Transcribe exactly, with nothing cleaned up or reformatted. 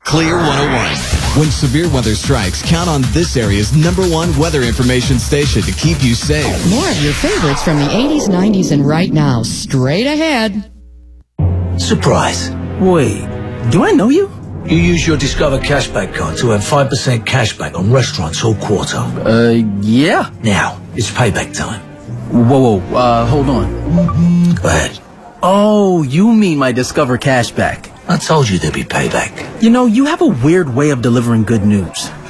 Clear one oh one. When severe weather strikes, count on this area's number one weather information station to keep you safe. More of your favorites from the eighties, nineties, and right now. Straight ahead. Surprise. Wait, do I know you? You use your Discover Cashback card to earn five percent cashback on restaurants all quarter. Uh, yeah. Now, it's payback time. Whoa, whoa, uh, hold on. Go ahead. Oh, you mean my Discover Cashback. I told you there'd be payback. You know, you have a weird way of delivering good news.